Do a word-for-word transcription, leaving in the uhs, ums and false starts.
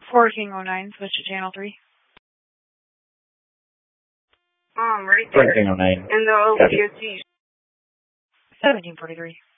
four King oh nine, switch to channel three. Um, right there. four King oh nine. In the O P O T. seventeen forty-three.